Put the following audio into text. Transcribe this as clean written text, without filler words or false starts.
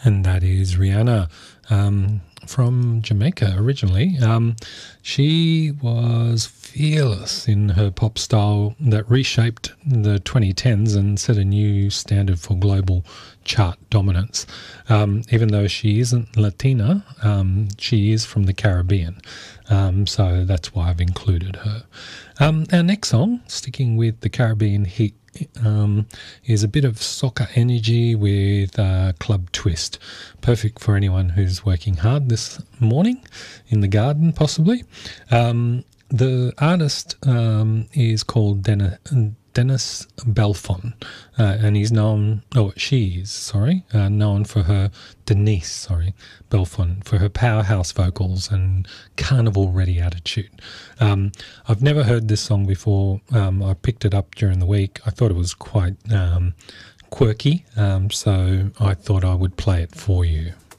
And that is Rihanna from Jamaica originally. She was fearless in her pop style that reshaped the 2010s and set a new standard for global chart dominance. Even though she isn't Latina, she is from the Caribbean. So that's why I've included her. Our next song, sticking with the Caribbean heat, is a bit of soca energy with a club twist. Perfect for anyone who's working hard this morning in the garden, possibly. The artist is called Dennis Belfon, and he's known, known for her, Denise Belfon, for her powerhouse vocals and carnival-ready attitude. I've never heard this song before. I picked it up during the week. I thought it was quite quirky, so I thought I would play it for you.